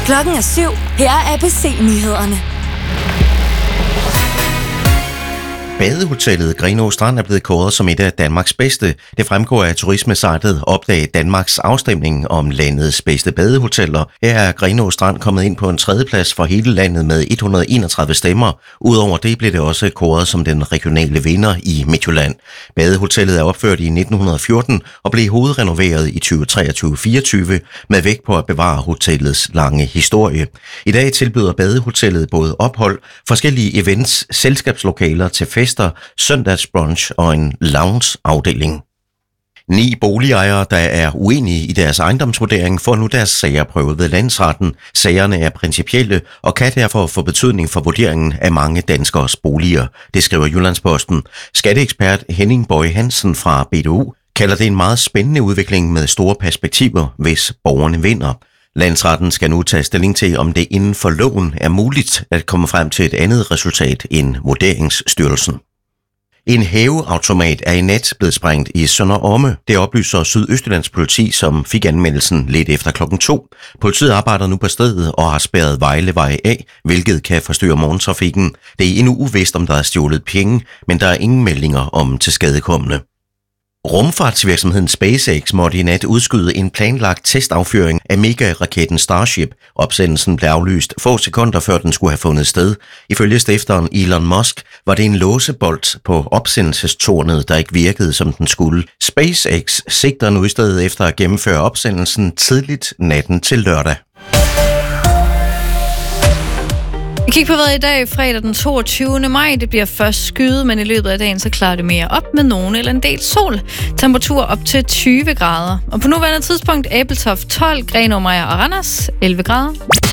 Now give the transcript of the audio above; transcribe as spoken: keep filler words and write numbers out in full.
Klokken er syv. Her er A B C-nyhederne. Badehotellet Grenaa Strand er blevet kåret som et af Danmarks bedste. Det fremgår af turismesejtet Opdag Danmarks afstemning om landets bedste badehoteller. Her er Grenaa Strand kommet ind på en tredjeplads for hele landet med et hundrede og enogtredive stemmer. Udover det blev det også kåret som den regionale vinder i Midtjylland. Badehotellet er opført i nitten fjorten og blev hovedrenoveret i tyve treogtyve fireogtyve med vægt på at bevare hotellets lange historie. I dag tilbyder badehotellet både ophold, forskellige events, selskabslokaler til fest, søndagsbrunch og en lounge-afdeling. Ni boligejere, der er uenige i deres ejendomsvurdering, får nu deres sager prøvet ved landsretten. Sagerne er principielle og kan derfor få betydning for vurderingen af mange danskers boliger. Det skriver Jyllandsposten. Skatteekspert Henning Boye Hansen fra B D U kalder det en meget spændende udvikling med store perspektiver, hvis borgerne vinder. Landsretten skal nu tage stilling til, om det inden for loven er muligt at komme frem til et andet resultat end Vurderingsstyrelsen. En hæveautomat er i nat blevet sprængt i Sønder Omme. Det oplyser Sydøstjyllands politi, som fik anmeldelsen lidt efter klokken to. Politiet arbejder nu på stedet og har spærret Vejlevej af, hvilket kan forstyrre morgentrafikken. Det er endnu uvist, om der er stjålet penge, men der er ingen meldinger om tilskadekomne. Rumfartsvirksomheden SpaceX måtte i nat udskyde en planlagt testaffyring af megaraketten Starship. Opsendelsen blev aflyst få sekunder før den skulle have fundet sted. Ifølge stifteren Elon Musk var det en låsebolt på opsendelsestårnet, der ikke virkede som den skulle. SpaceX sigter nu i stedet efter at gennemføre opsendelsen tidligt natten til lørdag. Vi kigger på vejret i dag, fredag den toogtyvende maj. Det bliver først skyet, men i løbet af dagen så klarer det mere op med nogen eller en del sol. Temperatur op til tyve grader. Og på nuværende tidspunkt Ebeltoft tolv, Grenaa, Mariager og Randers elleve grader.